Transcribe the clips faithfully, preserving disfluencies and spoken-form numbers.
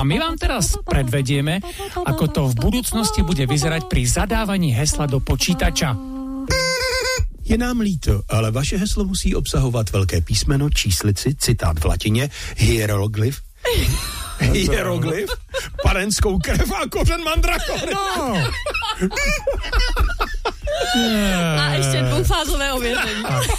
my vám teraz predvedieme, ako to v budúcnosti bude vyzerať pri zadávaní hesla do počítača. Je nám líto, ale vaše heslo musí obsahovat velké písmeno, číslici, citát v latině, hieroglyf, hieroglyf, panenskou krev a kořen mandrakory. No. A ještě dvoufázové ověření.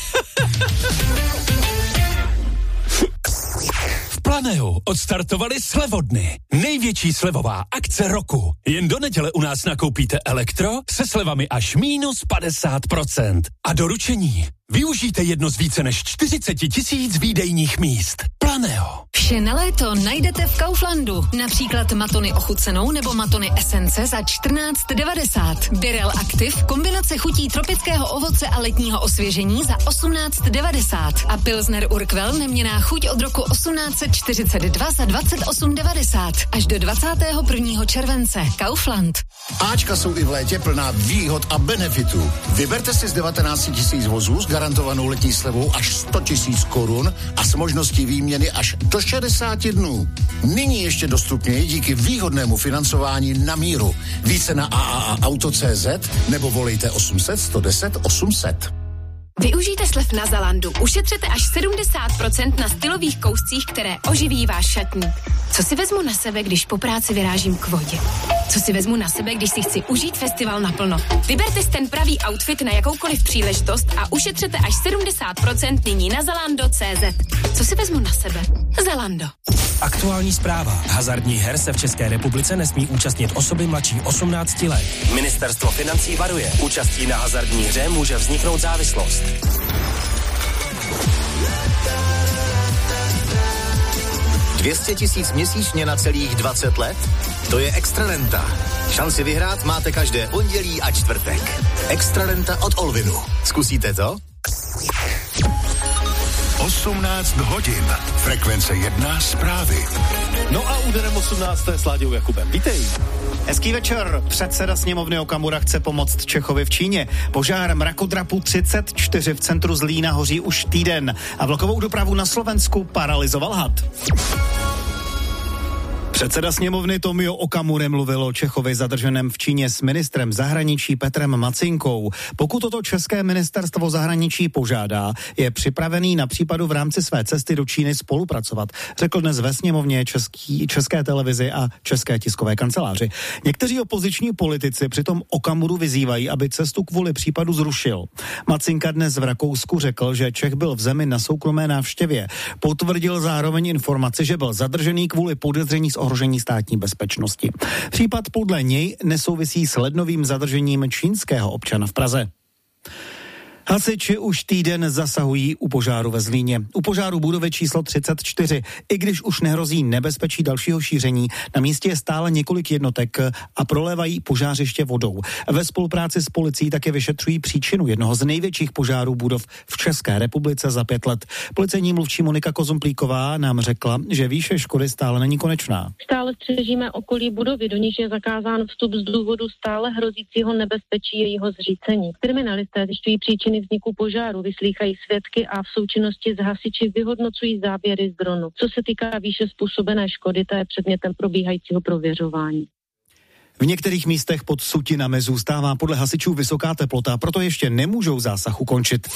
Planeu odstartovali slevodny. Největší slevová akce roku. Jen do neděle u nás nakoupíte elektro se slevami až mínus padesát procent. A doručení. Využijte jedno z více než čtyřicet tisíc výdejních míst. Planeo. Vše na léto najdete v Kauflandu. Například matony ochucenou nebo matony esence za čtrnáct devadesát. Birel Active, kombinace chutí tropického ovoce a letního osvěžení za osmnáct devadesát. A Pilsner Urquell neměnná chuť od roku osmnáct čtyřicet dva za dvacet osm devadesát. Až do dvacátého prvního července. Kaufland. Ačka jsou i v létě plná výhod a benefitů. Vyberte si z devatenáct tisíc vozů s garantovanou letní slevou až sto tisíc korun a s možností výměny až do šedesát dnů. Nyní ještě dostupněji díky výhodnému financování na míru. Více na a a a auto tečka cé zet nebo volejte osm set, sto deset, osm set. Využijte slev na Zalandu. Ušetřete až sedmdesát procent na stylových kouscích, které oživí váš šatník. Co si vezmu na sebe, když po práci vyrážím k vodě? Co si vezmu na sebe, když si chci užít festival naplno? Vyberte si ten pravý outfit na jakoukoliv příležitost a ušetřete až sedmdesát procent nyní na zalando tečka cé zet. Co si vezmu na sebe? Zalando. Aktuální zpráva. Hazardních her se v České republice nesmí účastnit osoby mladší osmnácti let. Ministerstvo financí varuje. Účastí na hazardní hře může vzniknout závislost. dvě stě tisíc měsíčně na celých dvacet let? To je Extra Renta. Šanci vyhrát máte každé pondělí a čtvrtek. Extra Renta od Olvinu. Zkusíte to? osmnáct hodin. Frekvence jedna zprávy. No a úderem osmnácté s Láďou Jakubem. Vítej. Hezký večer. Předseda sněmovny Okamura chce pomoct Čechovi v Číně. Požár mrakodrapu třicet čtyři v centru Zlína hoří už týden a vlakovou dopravu na Slovensku paralyzoval had. Předseda sněmovny Tomio Okamura mluvil o Čechovi zadrženém v Číně s ministrem zahraničí Petrem Macinkou. Pokud toto české ministerstvo zahraničí požádá, je připravený na případu v rámci své cesty do Číny spolupracovat, řekl dnes ve sněmovně Český, České televizi a České tiskové kanceláři. Někteří opoziční politici přitom Okamuru vyzývají, aby cestu kvůli případu zrušil. Macinka dnes v Rakousku řekl, že Čech byl v zemi na soukromé návštěvě. Potvrdil zároveň informaci, že byl zadržený kvůli podezření z ohrožení státní bezpečnosti. Případ podle něj nesouvisí s lednovým zadržením čínského občana v Praze. Hasiči už týden zasahují u požáru ve Zlíně. U požáru budovy číslo třicet čtyři. I když už nehrozí nebezpečí dalšího šíření, na místě je stále několik jednotek a prolévají požářiště vodou. Ve spolupráci s policií také vyšetřují příčinu jednoho z největších požárů budov v České republice za pět let. Policejní mluvčí Monika Kozumplíková nám řekla, že výše škody stále není konečná. Stále střežíme okolí budovy, do níž je zakázán vstup z důvodu stále hrozícího nebezpečí jejího zřícení. Kriminalisté zjišťují příčiny vzniku požáru, vyslýchají svědky a v součinnosti s hasiči vyhodnocují záběry z dronu. Co se týká výše způsobené škody, to je předmětem probíhajícího prověřování. V některých místech pod sutinami zůstává podle hasičů vysoká teplota, proto ještě nemůžou zásah ukončit.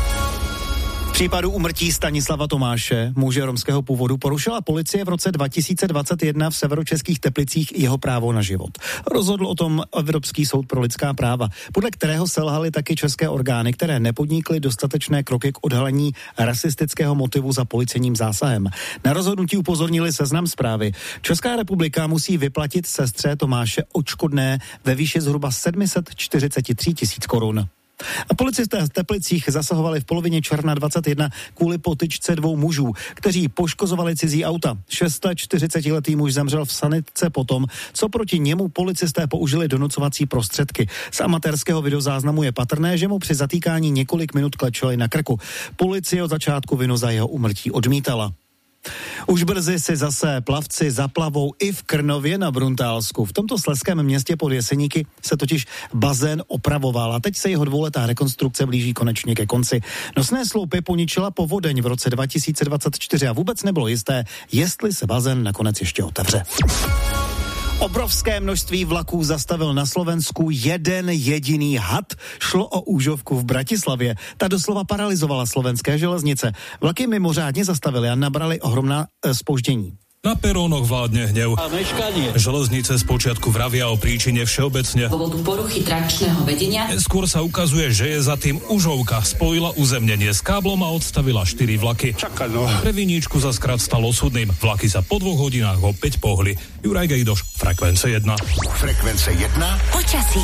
V případu úmrtí Stanislava Tomáše, muže romského původu, porušila policie v roce dva tisíce dvacet jedna v severočeských Teplicích jeho právo na život. Rozhodl o tom Evropský soud pro lidská práva, podle kterého selhaly taky české orgány, které nepodnikly dostatečné kroky k odhalení rasistického motivu za policejním zásahem. Na rozhodnutí upozornili Seznam Zprávy. Česká republika musí vyplatit sestře Tomáše odškodné ve výši zhruba sedm set čtyřicet tři tisíc korun. A policisté v Teplicích zasahovali v polovině června dvacet jedna kvůli potyčce dvou mužů, kteří poškozovali cizí auta. čtyřicetišestiletý muž zemřel v sanitce potom, co proti němu policisté použili donucovací prostředky. Z amatérského videozáznamu je patrné, že mu při zatýkání několik minut klečeli na krku. Policie od začátku vinu za jeho úmrtí odmítala. Už brzy si zase plavci zaplavou i v Krnově na Bruntálsku. V tomto slezském městě pod Jeseníky se totiž bazén opravoval a teď se jeho dvouletá rekonstrukce blíží konečně ke konci. Nosné sloupy poničila povodeň v roce dva tisíce dvacet čtyři a vůbec nebylo jisté, jestli se bazén nakonec ještě otevře. Obrovské množství vlaků zastavil na Slovensku jeden jediný had. Šlo o úžovku v Bratislavě. Ta doslova paralyzovala slovenské železnice. Vlaky mimořádně zastavily a nabrali ohromná e, zpoždění. Na perónoch vládne hnev. A meškanie. Železnice spočiatku vravia o príčine všeobecne. Dôvodu poruchy trakčného vedenia. Skôr sa ukazuje, že je za tým užovka. Spojila uzemnenie s káblom a odstavila štyri vlaky. Čakaj, no. Pre viníčku za skrat stalo súdnym. Vlaky sa po dvoch hodinách opäť pohli. Juraj Gejdoš, Frekvence jedna. Frekvence jedna. Počasí.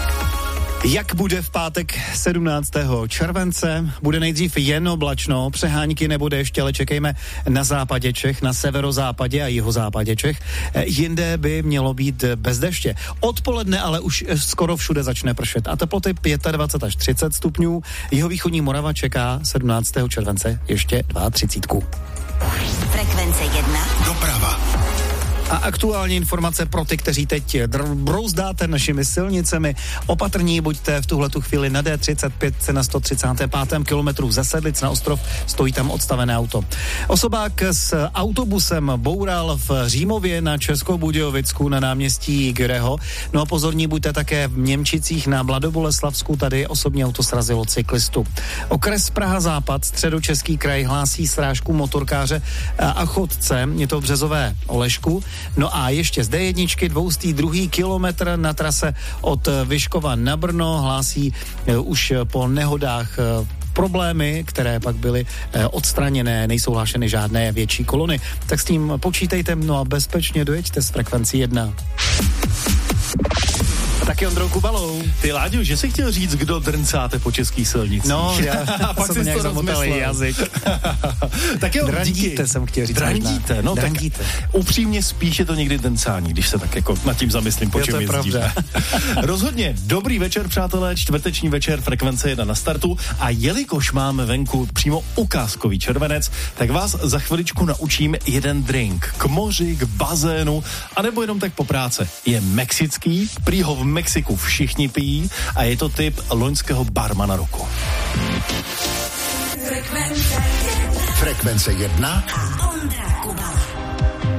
Jak bude v pátek sedmnáctého července? Bude nejdřív jen oblačno, přehánky nebude ještě, ale čekejme na západě Čech, na severozápadě a jihozápadě Čech. Jinde by mělo být bez deště. Odpoledne ale už skoro všude začne pršet a teploty dvacet pět až třicet stupňů. Jihovýchodní Morava čeká sedmnáctého července ještě třicet dva. Frekvence jedna. Doprava. A aktuální informace pro ty, kteří teď brouzdáte našimi silnicemi. Opatrní buďte v tuhletu chvíli na D třicet pět na sto třicátém pátém kilometru ze Sedlic na Ostrov, stojí tam odstavené auto. Osobák s autobusem boural v Římově na Českobudějovicku na náměstí Gyreho. No a pozorní buďte také v Němčicích na Mladoboleslavsku, tady osobní auto srazilo cyklistu. Okres Praha Západ, Středočeský kraj hlásí srážku motorkáře a chodce, je to v Březové Olešku. No a ještě z D jedna dvoustý druhý kilometr na trase od Vyškova na Brno hlásí už po nehodách problémy, které pak byly odstraněné, nejsou hlášeny žádné větší kolony. Tak s tím počítejte, no a bezpečně dojeďte s Frekvencí jedna. Taky Ondrou Kubalou. Ty, Láďo, že jsi chtěl říct, kdo drncáte po českých silnicích. No, já pak jsem to nějak zamotal jazyk. Tak jo, Drandíte jsem chtěl říct. Drandíte, no Drandíte. Tak upřímně spíš je to někdy drncání, když se tak jako nad tím zamyslím, po čem jezdíme. Rozhodně, dobrý večer, přátelé, čtvrteční večer, Frekvence jedna na startu a jelikož máme venku přímo ukázkový červenec, tak vás za chviličku naučím jeden drink k moři, k bazénu, anebo jenom tak po práce. Je mexický, prý ho v Mexiku všichni pijí a je to typ loňského barmana roku. Frekvence jedna. A Ondra Kubala.